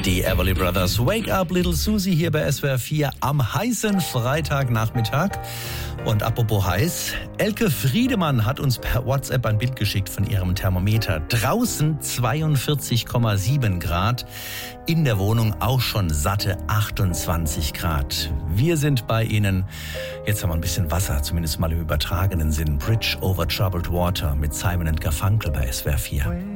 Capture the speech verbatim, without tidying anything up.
Die Everly Brothers, Wake Up Little Susie hier bei S W R vier am heißen Freitagnachmittag. Und apropos heiß, Elke Friedemann hat uns per WhatsApp ein Bild geschickt von ihrem Thermometer. Draußen zweiundvierzig Komma sieben Grad, in der Wohnung auch schon satte achtundzwanzig Grad. Wir sind bei Ihnen. Jetzt haben wir ein bisschen Wasser, zumindest mal im übertragenen Sinn. Bridge over Troubled Water mit Simon and Garfunkel bei S W R vier.